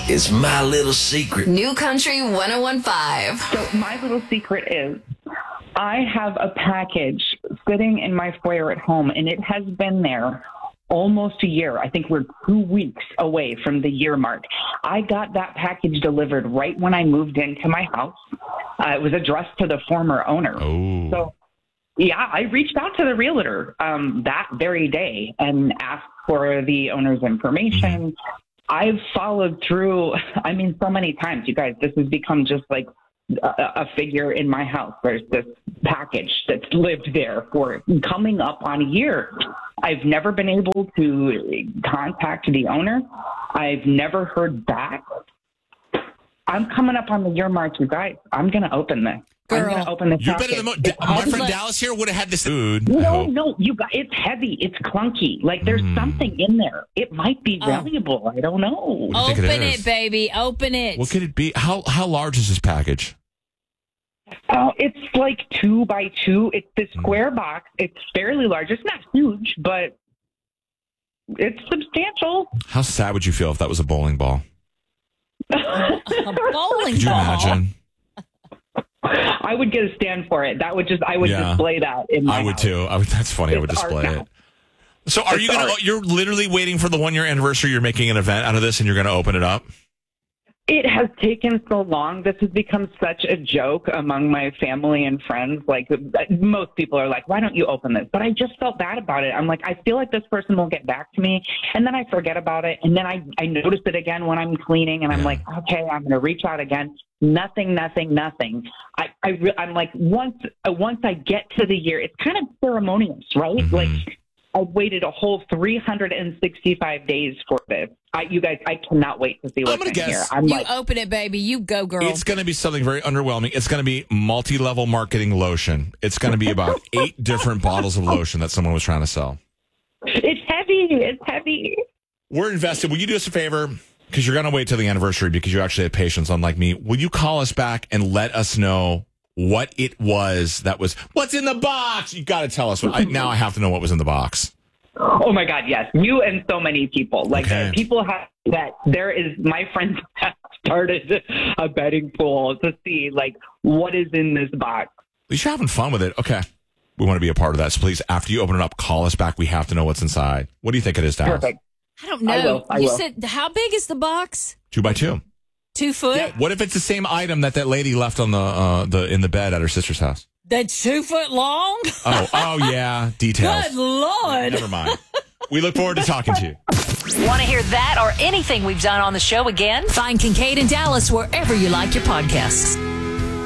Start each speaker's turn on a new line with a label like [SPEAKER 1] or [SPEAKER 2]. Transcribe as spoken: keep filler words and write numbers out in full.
[SPEAKER 1] is my little secret.
[SPEAKER 2] New Country one oh one point five.
[SPEAKER 3] So my little secret is I have a package sitting in my foyer at home, and it has been there almost a year. I think we're two weeks away from the year mark. I got that package delivered right when I moved into my house. Uh, it was addressed to the former owner.
[SPEAKER 4] Oh.
[SPEAKER 3] So, yeah, I reached out to the realtor um, that very day and asked for the owner's information. I've followed through, I mean, so many times, you guys, this has become just like a, a figure in my house. There's this package that's lived there for coming up on a year. I've never been able to contact the owner. I've never heard back. I'm coming up on the year mark, you guys. I'm going to open this.
[SPEAKER 2] Girl.
[SPEAKER 3] I'm going to open this.
[SPEAKER 4] You're better than mo-
[SPEAKER 3] It's
[SPEAKER 4] my
[SPEAKER 3] heavy.
[SPEAKER 4] friend Dallas here would have had this food. I
[SPEAKER 3] No,
[SPEAKER 4] hope.
[SPEAKER 3] no, you got it's heavy. It's clunky. Like there's
[SPEAKER 4] Mm.
[SPEAKER 3] something in there. It might be
[SPEAKER 5] Oh.
[SPEAKER 3] valuable. I don't know.
[SPEAKER 4] What do you think
[SPEAKER 5] Open
[SPEAKER 4] it
[SPEAKER 5] it,
[SPEAKER 4] is?
[SPEAKER 5] baby. Open it.
[SPEAKER 4] What could it be? How how large is this package?
[SPEAKER 3] Oh, it's like two by two. It's this square box. It's fairly large. It's not huge, but it's substantial.
[SPEAKER 4] How sad would you feel if that was a bowling ball?
[SPEAKER 5] A bowling
[SPEAKER 4] Could you
[SPEAKER 5] ball.
[SPEAKER 4] imagine?
[SPEAKER 3] I would get a stand for it. That would just I would
[SPEAKER 4] Yeah.
[SPEAKER 3] display that in my
[SPEAKER 4] I would
[SPEAKER 3] house.
[SPEAKER 4] too. I would. That's funny. I would
[SPEAKER 3] It's art
[SPEAKER 4] display
[SPEAKER 3] now.
[SPEAKER 4] it. So, are
[SPEAKER 3] It's
[SPEAKER 4] you gonna?
[SPEAKER 3] art.
[SPEAKER 4] You're literally waiting for the one year anniversary. You're making an event out of this, and you're going to open it up.
[SPEAKER 3] It has taken so long. This has become such a joke among my family and friends. Like most people are like, why don't you open this? But I just felt bad about it. I'm like, I feel like this person will get back to me. And then I forget about it. And then I, I notice it again when I'm cleaning. And I'm
[SPEAKER 4] Yeah.
[SPEAKER 3] like, okay, I'm going to reach out again. Nothing, nothing, nothing. I, I re- I'm like, once, uh, once I get to the year, it's kind of ceremonious, right?
[SPEAKER 4] Mhm.
[SPEAKER 3] Like I waited a whole three hundred sixty-five days for this. I, you guys, I cannot wait to see what's
[SPEAKER 4] gonna
[SPEAKER 3] in
[SPEAKER 4] guess
[SPEAKER 3] here. I'm
[SPEAKER 5] You
[SPEAKER 3] like,
[SPEAKER 5] open it, baby. You go, girl.
[SPEAKER 4] It's going to be something very underwhelming. It's going to be multi-level marketing lotion. It's going to be about eight different bottles of lotion that someone was trying to sell.
[SPEAKER 3] it's heavy. It's heavy.
[SPEAKER 4] We're invested. Will you do us a favor? Because you're going to wait till the anniversary because you actually have patience, unlike me. Will you call us back and let us know what it was that was, what's in the box? You got to tell us. I, now I have to know what was in the box.
[SPEAKER 3] Oh my God, yes. You and so many people. Like
[SPEAKER 4] Okay.
[SPEAKER 3] uh, people have that there is my friends have started a betting pool to see like what is in this box.
[SPEAKER 4] At least you're having fun with it. Okay. We want to be a part of that. So please, after you open it up, call us back. We have to know what's inside. What do you think it is, Dallas?
[SPEAKER 3] Perfect.
[SPEAKER 5] I don't know.
[SPEAKER 3] I will, I
[SPEAKER 5] you
[SPEAKER 3] will.
[SPEAKER 5] said, how big is the box?
[SPEAKER 4] Two by two.
[SPEAKER 5] Two foot?
[SPEAKER 4] What if it's the same item that that lady left on the uh, the in the bed at her sister's house?
[SPEAKER 5] That's two foot long?
[SPEAKER 4] Oh, oh yeah. Details.
[SPEAKER 5] Good Lord.
[SPEAKER 4] Never mind. We look forward to talking to you.
[SPEAKER 2] Want to hear that or anything we've done on the show again? Find Kincaid and Dallas wherever you like your podcasts.